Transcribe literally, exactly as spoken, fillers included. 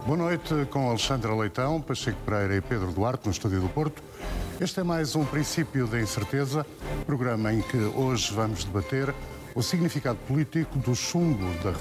Boa noite com Alexandra Leitão, Pacheco Pereira e Pedro Duarte no Estúdio do Porto. Este é mais um Princípio da Incerteza, programa em que hoje vamos debater o significado político do chumbo da